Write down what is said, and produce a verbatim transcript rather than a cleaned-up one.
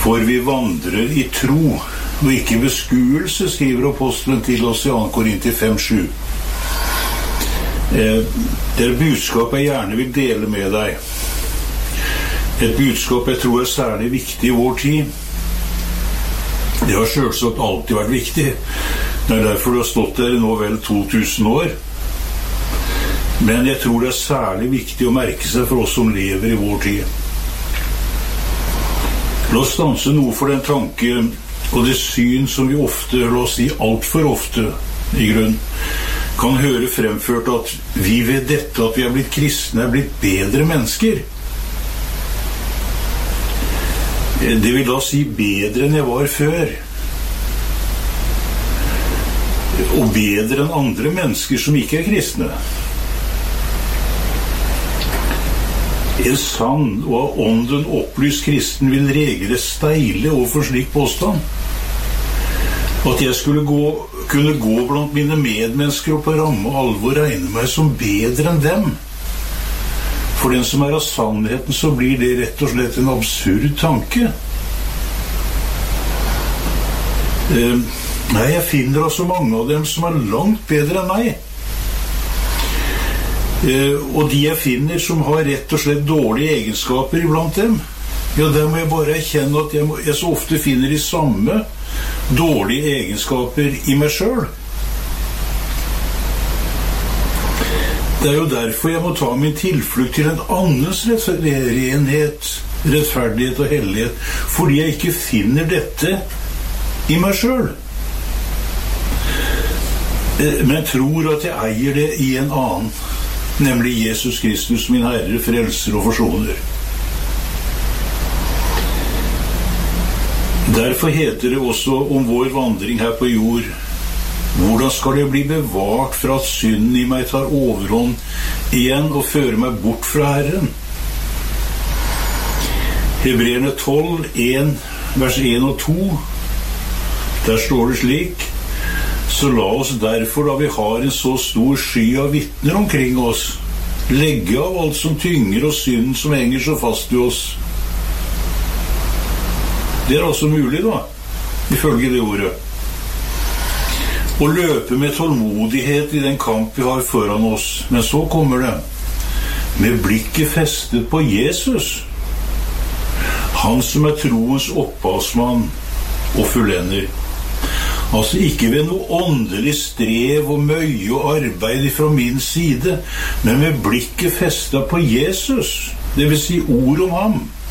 For vi vandrer i tro, og ikke beskuelse, skriver apostelen til oss i andre Korinter fem sju. Eh, det er budskap jeg gjerne vil dele med deg. Et budskap jeg tror er særlig viktig i vår tid. Det har selvsagt alltid vært viktig. Det er derfor det har stått der nå vel to tusen år. Men jeg tror det er særlig viktig å merke seg for oss som lever i vår tid. La oss stanse noe for den tanke og det syn som vi ofte, la oss si alt for ofte, i grunn, kan høre fremført at vi ved dette at vi er blitt kristne er blitt bedre mennesker. Det vil da si bedre enn jeg var før. Og bedre enn andre mennesker som ikke er kristne. En sann og av ånden opplyst kristen vil regere steile overfor slik påstand. At jeg skulle gå, kunne gå blant mine medmennesker og på ramme og alvor regne meg som bedre enn dem. For den som er av sannheten, så blir det rett og slett en absurd tanke. Eh, nei, jeg finner altså mange av dem som er langt bedre enn meg. Eh, og de jeg finner som har rett og slett dårlige egenskaper iblant dem, ja, der må jeg bare erkjenne at jeg, må, jeg så ofte finner de samme dårlige egenskaper i meg selv. Det er jo derfor jeg må ta min tilflukt til en annens renhet, rettferdighet og hellighet, fordi jeg ikke finner dette i meg selv. Eh, men tror at jeg eier det i en annen, nemlig Jesus Kristus, min Herre, frelser og forsoner. Derfor heter det også om vår vandring her på jord: hvordan skal jeg bli bevart fra at synden i meg tar overhånd igjen og fører meg bort fra Herren? Hebreerne tolv, en, vers en og to, der står det slik: så la oss derfor, da vi har en så stor sky av vitner omkring oss, legge av alt som tynger og synd som henger så fast i oss. Det er altså mulig da, ifølge det ordet. Å løpe med tålmodighet i den kamp vi har foran oss. Men så kommer det: med blikket festet på Jesus, han som er troens opphavsmann og fullender. Altså ikke ved noe åndelig strev og møye og arbeid fra min side, men med blikket festet på Jesus, det vil si ord om ham.